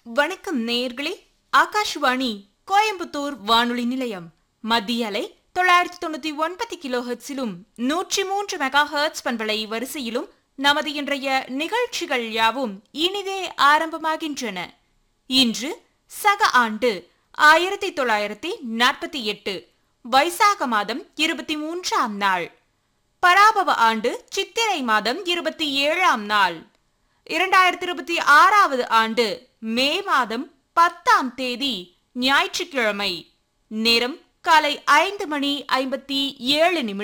வணக்கம் நேயர்களே. ஆகாஷ்வாணி கோயம்புத்தூர் வானொலி நிலையம். மத்திய அலை 999 கிலோஹெர்ட்ஸிலும் 103 மெகா ஹெர்ட்ஸ் பண்பலை வரிசையிலும் நமது இன்றைய நிகழ்ச்சிகள் யாவும் இனிதே ஆரம்பமாகின்றன. இன்று சக ஆண்டு 1948 வைசாக மாதம் 23ஆம் நாள், பராபவ ஆண்டு சித்திரை மாதம் 27ஆம் நாள், 2026வது ஆண்டு மே மாதம் 10ஆம் தேதி ஞாயிற்றுக்கிழமை. நேரம் காலை 5:57